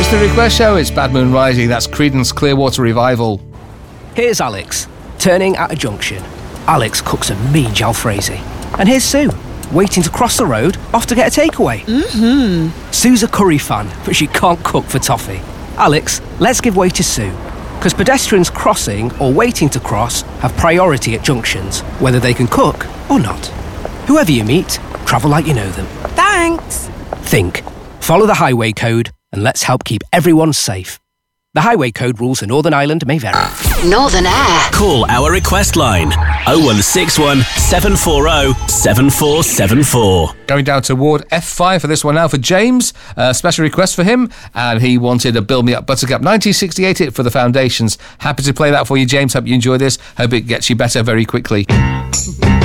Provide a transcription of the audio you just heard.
Mystery Request Show. It's Bad Moon Rising. That's Creedence Clearwater Revival. Here's Alex, turning at a junction. Alex cooks a mean jalfrezi. And here's Sue, waiting to cross the road, off to get a takeaway. Sue's a curry fan, but she can't cook for toffee. Alex, let's give way to Sue. Because pedestrians crossing or waiting to cross have priority at junctions, whether they can cook or not. Whoever you meet, travel like you know them. Thanks. Think. Follow the highway code and let's help keep everyone safe. The highway code rules for Northern Ireland may vary. Northern Air. Call our request line 0161 740 7474. Going down to Ward F5 for this one now for James. Special request for him, and he wanted a Build Me Up Buttercup 1968 hit for the Foundations. Happy to play that for you, James. Hope you enjoy this. Hope it gets you better very quickly.